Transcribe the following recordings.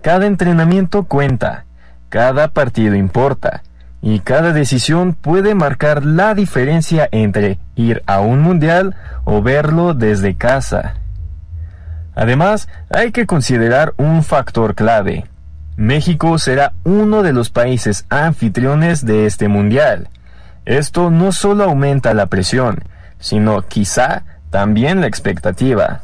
cada entrenamiento cuenta, cada partido importa, y cada decisión puede marcar la diferencia entre ir a un mundial o verlo desde casa. Además, hay que considerar un factor clave. México será uno de los países anfitriones de este mundial. Esto no solo aumenta la presión, sino quizá también la expectativa.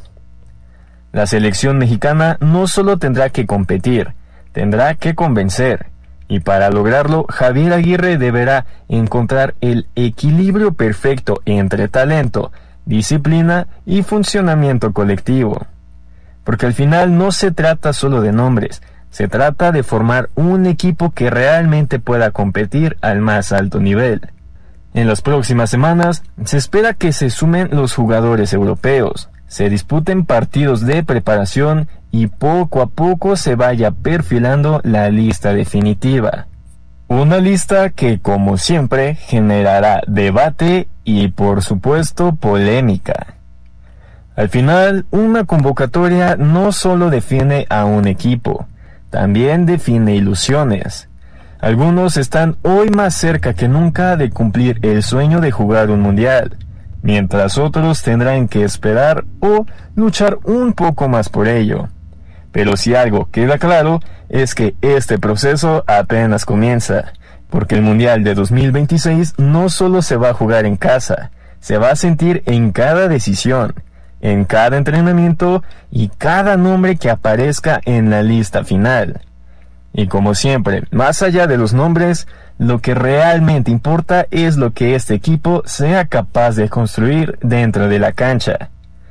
La selección mexicana no solo tendrá que competir, tendrá que convencer. Y para lograrlo, Javier Aguirre deberá encontrar el equilibrio perfecto entre talento, disciplina y funcionamiento colectivo. Porque al final no se trata solo de nombres, se trata de formar un equipo que realmente pueda competir al más alto nivel. En las próximas semanas, se espera que se sumen los jugadores europeos, se disputen partidos de preparación y poco a poco se vaya perfilando la lista definitiva. Una lista que, como siempre, generará debate y, por supuesto, polémica. Al final, una convocatoria no solo define a un equipo, también define ilusiones. Algunos están hoy más cerca que nunca de cumplir el sueño de jugar un mundial, mientras otros tendrán que esperar o luchar un poco más por ello. Pero si algo queda claro es que este proceso apenas comienza, porque el Mundial de 2026 no solo se va a jugar en casa, se va a sentir en cada decisión, en cada entrenamiento y cada nombre que aparezca en la lista final. Y como siempre, más allá de los nombres, lo que realmente importa es lo que este equipo sea capaz de construir dentro de la cancha.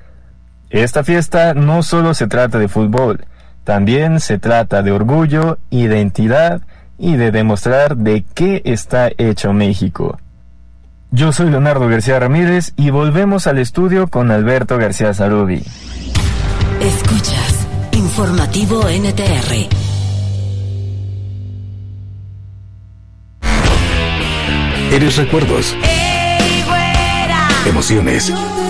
Esta fiesta no solo se trata de fútbol, también se trata de orgullo, identidad y de demostrar de qué está hecho México. Yo soy Leonardo García Ramírez y volvemos al estudio con Alberto García Zarubi. Escuchas Informativo NTR. Eres recuerdos, emociones,